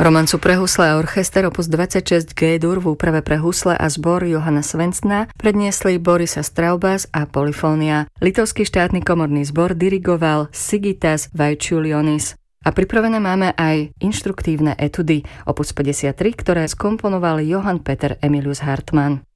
Romancu pre husle a orchester opus 26 G-dur v úprave pre husle a zbor Johana Svensna predniesli Borisa Straubas a Polyfónia. Litovský štátny komorný zbor dirigoval Sigitas Vaičiulionis. A pripravené máme aj inštruktívne etudy opus 53, ktoré skomponoval Johann Peter Emilius Hartmann.